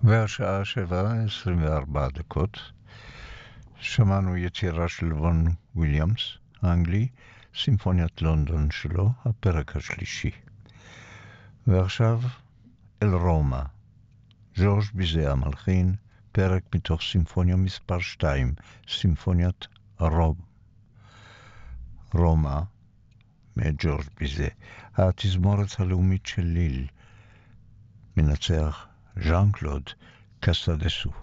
והשעה 7:24. שמענו יצירה של וון וויליאמס, האנגלי, סימפוניית לונדון שלו, הפרק השלישי. ועכשיו אל רומא, ז'ורז' ביזה המלחין, פרק מתוך סימפוניה מספר 2, סימפוניית רומא, מאת ז'ורז' ביזה, התזמורת הלאומית של ליל, מנצח ז'אן קלוד קסטדסו.